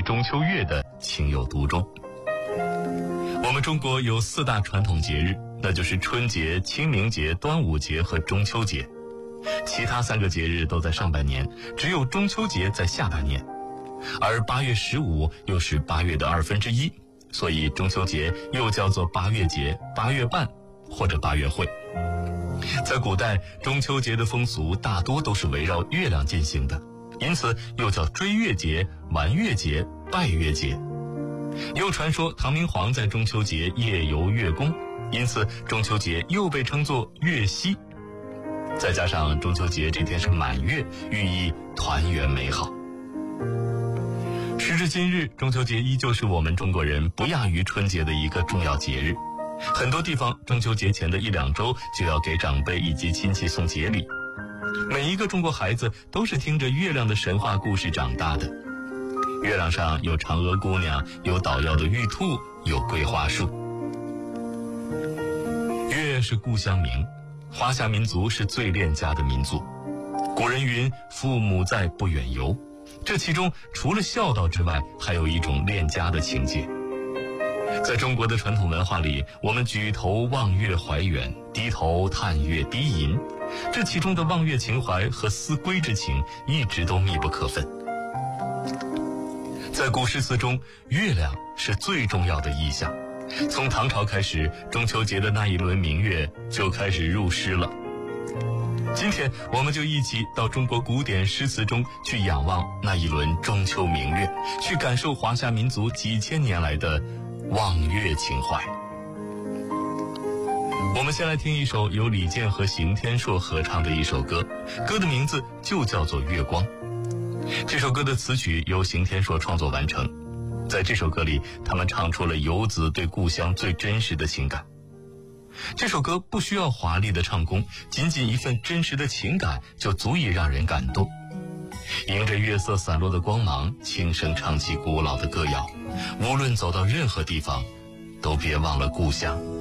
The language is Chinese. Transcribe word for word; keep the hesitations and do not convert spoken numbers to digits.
中秋月的情有独钟。我们中国有四大传统节日，那就是春节、清明节、端午节和中秋节。其他三个节日都在上半年，只有中秋节在下半年。而八月十五又是八月的二分之一，所以中秋节又叫做八月节、八月半或者八月会。在古代，中秋节的风俗大多都是围绕月亮进行的，因此又叫追月节、玩月节、拜月节。又传说唐明皇在中秋节夜游月宫，因此中秋节又被称作月夕。再加上中秋节这天是满月，寓意团圆美好。时至今日，中秋节依旧是我们中国人不亚于春节的一个重要节日。很多地方中秋节前的一两周就要给长辈以及亲戚送节礼。每一个中国孩子都是听着月亮的神话故事长大的。月亮上有嫦娥姑娘，有捣药的玉兔，有桂花树。月是故乡明，华夏民族是最恋家的民族。古人云：父母在，不远游。这其中除了孝道之外，还有一种恋家的情节。在中国的传统文化里，我们举头望月怀远，低头叹月低吟，这其中的望月情怀和思归之情一直都密不可分。在古诗词中，月亮是最重要的意象。从唐朝开始，中秋节的那一轮明月就开始入诗了。今天我们就一起到中国古典诗词中去仰望那一轮中秋明月，去感受华夏民族几千年来的望月情怀。我们先来听一首由李健和邢天硕合唱的一首歌，歌的名字就叫做《月光》。这首歌的词曲由邢天硕创作完成，在这首歌里，他们唱出了游子对故乡最真实的情感。这首歌不需要华丽的唱功，仅仅一份真实的情感就足以让人感动。迎着月色散落的光芒，轻声唱起古老的歌谣，无论走到任何地方，都别忘了故乡。